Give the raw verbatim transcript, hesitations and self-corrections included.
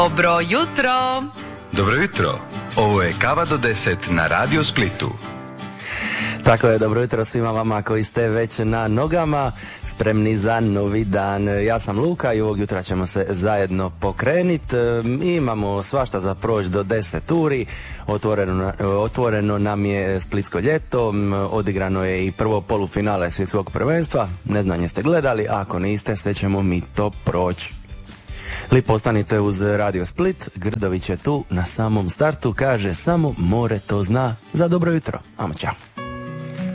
Dobro jutro! Dobro jutro! Ovo je Kava do deset na Radio Splitu. Tako je, dobro jutro svima vama koji ste već na nogama, spremni za novi dan. Ja sam Luka i ovog jutra ćemo se zajedno pokreniti. Imamo svašta za proći do deset uri. Otvoreno, otvoreno nam je Splitsko ljeto, odigrano je i prvo polufinale svjetskog prvenstva. Ne znam jeste gledali, ako niste, sve ćemo mi to proći. Lijepo ostanite uz Radio Split, Grdović je tu na samom startu, kaže samo more to zna. Za dobro jutro, amo čao.